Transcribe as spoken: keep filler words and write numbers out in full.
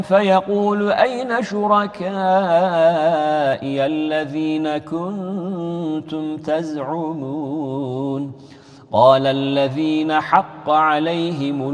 فيقول أين شركائي الذين كنتم تزعمون قال الذين حق عليهم